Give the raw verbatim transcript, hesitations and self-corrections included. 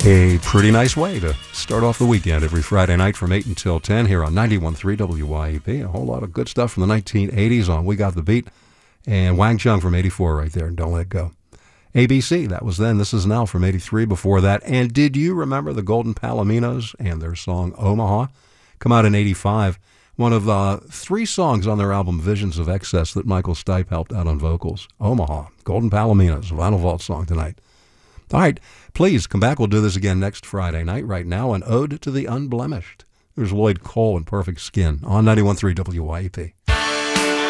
A pretty nice way to start off the weekend every Friday night from eight until ten here on ninety-one point three W Y E P. A whole lot of good stuff from the nineteen eighties on We Got the Beat, and Wang Chung from eighty-four right there, and Don't Let Go. A B C, that was then. This is now from eighty-three before that. And did you remember the Golden Palominos and their song Omaha? Come out in eighty-five. One of the three songs on their album Visions of Excess that Michael Stipe helped out on vocals. Omaha, Golden Palominos, Vinyl Vault song tonight. All right, please come back. We'll do this again next Friday night. Right now, an ode to the unblemished. There's Lloyd Cole in Perfect Skin on ninety-one point three W Y E P.